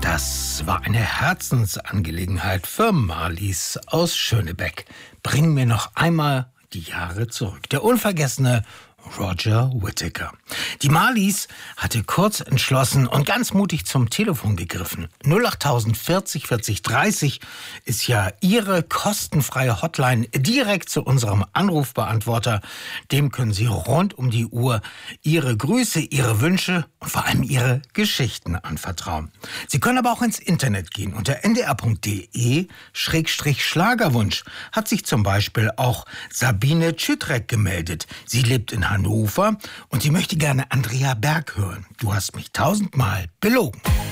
Das war eine Herzensangelegenheit für Marlies aus Schönebeck. Bring mir noch einmal die Jahre zurück. Der unvergessene Roger Whittaker. Die Marlies hatte kurz entschlossen und ganz mutig zum Telefon gegriffen. 08000 40 40 30 ist ja ihre kostenfreie Hotline direkt zu unserem Anrufbeantworter. Dem können Sie rund um die Uhr Ihre Grüße, Ihre Wünsche und vor allem Ihre Geschichten anvertrauen. Sie können aber auch ins Internet gehen. Unter ndr.de/Schlagerwunsch hat sich zum Beispiel auch Sabine Tschütrek gemeldet. Sie lebt in Hannover und sie möchte gerne Andrea Berg hören. Du hast mich 1000-mal belogen.